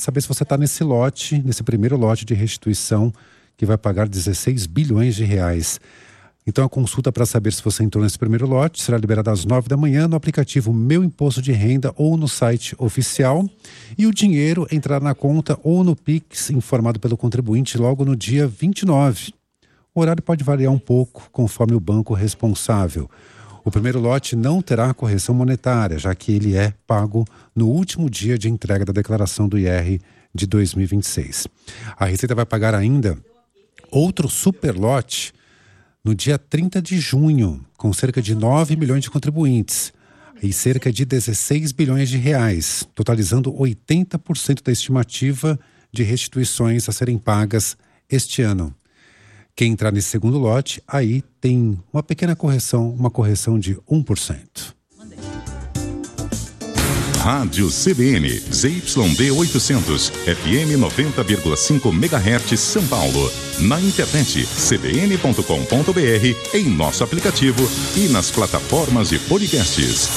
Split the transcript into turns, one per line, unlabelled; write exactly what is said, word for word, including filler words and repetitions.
saber se você está nesse lote, nesse primeiro lote de restituição, que vai pagar dezesseis bilhões de reais. Então a consulta para saber se você entrou nesse primeiro lote será liberada às nove da manhã no aplicativo Meu Imposto de Renda ou no site oficial. E o dinheiro entrará na conta ou no Pix informado pelo contribuinte logo no dia vinte e nove. O horário pode variar um pouco conforme o banco responsável. O primeiro lote não terá correção monetária, já que ele é pago no último dia de entrega da declaração do I R de dois mil e vinte e seis. A Receita vai pagar ainda outro superlote no dia trinta de junho, com cerca de nove milhões de contribuintes e cerca de dezesseis bilhões de reais, totalizando oitenta por cento da estimativa de restituições a serem pagas este ano. Quem entrar nesse segundo lote, aí tem uma pequena correção, uma correção de um por cento.
Rádio C B N, Z Y D oitocentos, F M noventa vírgula cinco megahertz, São Paulo. Na internet, c b n ponto com ponto b r, em nosso aplicativo e nas plataformas de podcasts.